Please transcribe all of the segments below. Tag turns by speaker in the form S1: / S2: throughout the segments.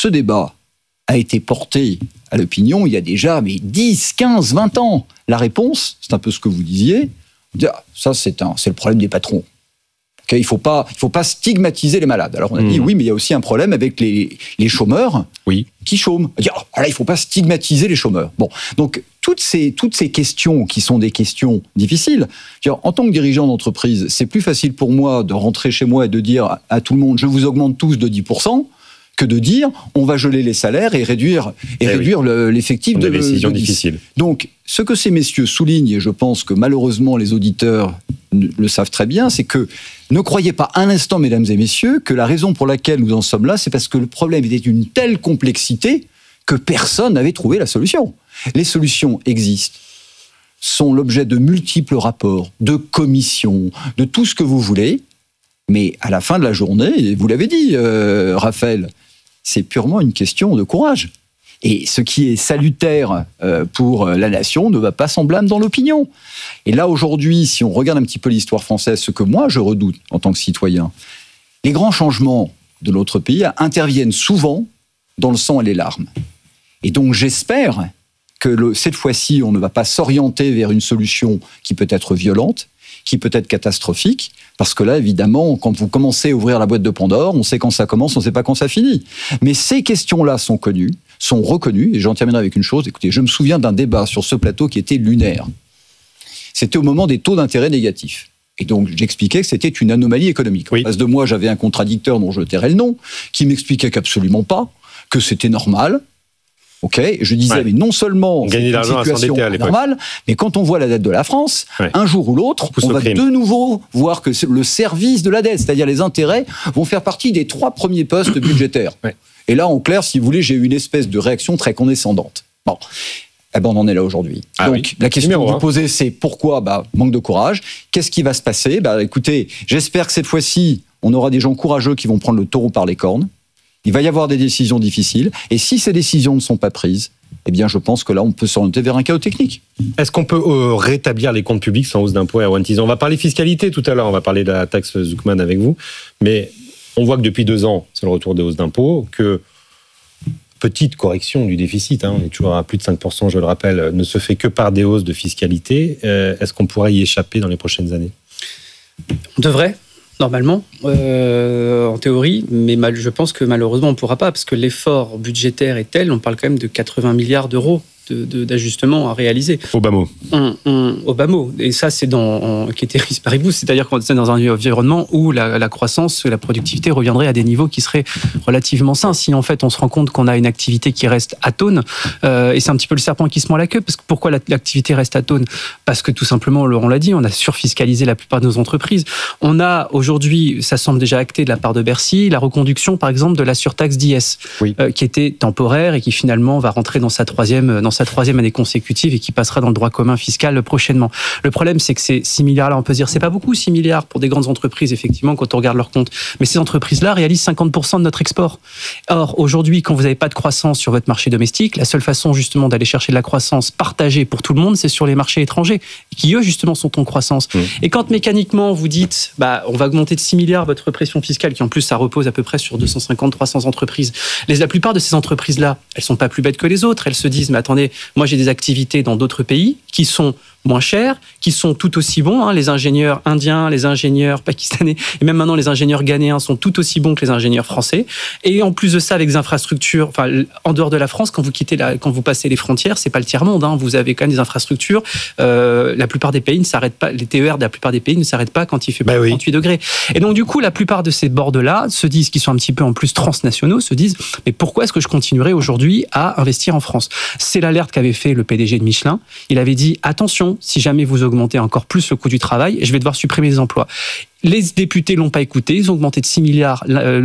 S1: ce débat a été porté à l'opinion il y a déjà 10, 15, 20 ans. La réponse, c'est un peu ce que vous disiez. Ça, c'est le problème des patrons. Okay, il faut pas stigmatiser les malades. Alors on a dit oui, mais il y a aussi un problème avec les chômeurs qui chôment. Là, il faut pas stigmatiser les chômeurs. Bon, donc toutes ces questions qui sont des questions difficiles. En tant que dirigeant d'entreprise, c'est plus facile pour moi de rentrer chez moi et de dire à tout le monde je vous augmente tous de 10%. Que de dire on va geler les salaires et réduire l'effectif de
S2: décisions difficiles.
S1: Donc, ce que ces messieurs soulignent, et je pense que malheureusement les auditeurs le savent très bien, c'est que ne croyez pas un instant, mesdames et messieurs, que la raison pour laquelle nous en sommes là, c'est parce que le problème était d'une telle complexité que personne n'avait trouvé la solution. Les solutions existent, sont l'objet de multiples rapports, de commissions, de tout ce que vous voulez, mais à la fin de la journée, et vous l'avez dit, Raphaël, c'est purement une question de courage. Et ce qui est salutaire pour la nation ne va pas sans blâme dans l'opinion. Et là, aujourd'hui, si on regarde un petit peu l'histoire française, ce que moi je redoute en tant que citoyen, les grands changements de notre pays interviennent souvent dans le sang et les larmes. Et donc j'espère que cette fois-ci, on ne va pas s'orienter vers une solution qui peut être violente, qui peut être catastrophique, parce que là, évidemment, quand vous commencez à ouvrir la boîte de Pandore, on sait quand ça commence, on ne sait pas quand ça finit. Mais ces questions-là sont connues, sont reconnues, et j'en terminerai avec une chose. Écoutez, je me souviens d'un débat sur ce plateau qui était lunaire. C'était au moment des taux d'intérêt négatifs. Et donc, j'expliquais que c'était une anomalie économique. En face de moi, j'avais un contradicteur dont je tairai le nom, qui m'expliquait qu'absolument pas, que c'était normal. Ok, je disais, mais non seulement c'est une situation normale, mais quand on voit la dette de la France, un jour ou l'autre, on va de nouveau voir que le service de la dette, c'est-à-dire les intérêts, vont faire partie des 3 premiers postes budgétaires. Et là, en clair, si vous voulez, j'ai eu une espèce de réaction très condescendante. Bon, on en est là aujourd'hui. Donc, la question que vous posez, c'est pourquoi ? Manque de courage. Qu'est-ce qui va se passer ? Écoutez, j'espère que cette fois-ci, on aura des gens courageux qui vont prendre le taureau par les cornes. Il va y avoir des décisions difficiles. Et si ces décisions ne sont pas prises, eh bien, je pense que là, on peut s'orienter vers un chaos technique.
S2: Est-ce qu'on peut rétablir les comptes publics sans hausse d'impôts, Erwan Tizan ? On va parler fiscalité tout à l'heure, on va parler de la taxe Zuckman avec vous. Mais on voit que depuis 2 ans, c'est le retour des hausses d'impôts, que petite correction du déficit, on est toujours à plus de 5%, je le rappelle, ne se fait que par des hausses de fiscalité. Est-ce qu'on pourrait y échapper dans les prochaines années ?
S3: On devrait. Normalement, en théorie, mais je pense que malheureusement on ne pourra pas, parce que l'effort budgétaire est tel, on parle quand même de 80 milliards d'euros d'ajustements à réaliser.
S2: Au bas mot.
S3: Au bas mot. Et ça, c'est ceteris paribus, c'est-à-dire qu'on est dans un environnement où la croissance, la productivité reviendrait à des niveaux qui seraient relativement sains. Si en fait on se rend compte qu'on a une activité qui reste atone, et c'est un petit peu le serpent qui se mord la queue, parce que pourquoi l'activité reste atone ? Parce que tout simplement, on l'a dit, on a surfiscalisé la plupart de nos entreprises. On a aujourd'hui, ça semble déjà acté de la part de Bercy, la reconduction par exemple de la surtaxe d'IS, qui était temporaire et qui finalement va rentrer dans sa troisième année consécutive et qui passera dans le droit commun fiscal prochainement. Le problème, c'est que ces 6 milliards-là, on peut se dire, c'est pas beaucoup 6 milliards pour des grandes entreprises, effectivement, quand on regarde leurs comptes. Mais ces entreprises-là réalisent 50% de notre export. Or, aujourd'hui, quand vous n'avez pas de croissance sur votre marché domestique, la seule façon, justement, d'aller chercher de la croissance partagée pour tout le monde, c'est sur les marchés étrangers, qui, eux, justement, sont en croissance. Et quand, mécaniquement, vous dites, on va augmenter de 6 milliards votre pression fiscale, qui, en plus, ça repose à peu près sur 250-300 entreprises. La plupart de ces entreprises-là, elles sont pas plus bêtes que les autres. Elles se disent, mais attendez, moi, j'ai des activités dans d'autres pays qui sont moins chers, qui sont tout aussi bons. Les ingénieurs indiens, les ingénieurs pakistanais, et même maintenant les ingénieurs ghanéens sont tout aussi bons que les ingénieurs français. Et en plus de ça, avec des infrastructures, en dehors de la France, quand vous passez les frontières, c'est pas le tiers-monde. Vous avez quand même des infrastructures. La plupart des pays ne s'arrêtent pas. Les TER de la plupart des pays ne s'arrêtent pas quand il fait 38 degrés. Et donc du coup, la plupart de ces bords-là se disent, qui sont un petit peu en plus transnationaux, se disent, mais pourquoi est-ce que je continuerai aujourd'hui à investir en France ? C'est l'alerte qu'avait fait le PDG de Michelin. Il avait dit, attention, si jamais vous augmentez encore plus le coût du travail, je vais devoir supprimer des emplois. Les députés l'ont pas écouté, ils ont augmenté de 6 milliards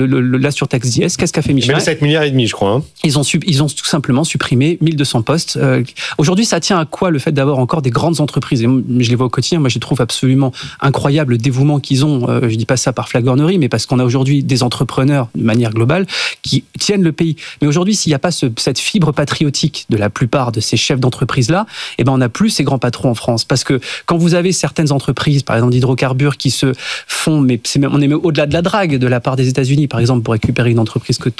S3: la surtaxe d'IS. Qu'est-ce qu'a fait Michelin ?
S2: 7 milliards et demi, je crois.
S3: Ils ont tout simplement supprimé 1200 postes. Aujourd'hui, ça tient à quoi le fait d'avoir encore des grandes entreprises ? Et je les vois au quotidien, moi je trouve absolument incroyable le dévouement qu'ils ont. Je dis pas ça par flagornerie, mais parce qu'on a aujourd'hui des entrepreneurs de manière globale qui tiennent le pays. Mais aujourd'hui, s'il n'y a pas cette fibre patriotique de la plupart de ces chefs d'entreprise-là, on n'a plus ces grands patrons en France. Parce que quand vous avez certaines entreprises, par exemple d'hydrocarbures, qui se font, on est au-delà de la drague de la part des États-Unis, par exemple, pour récupérer une entreprise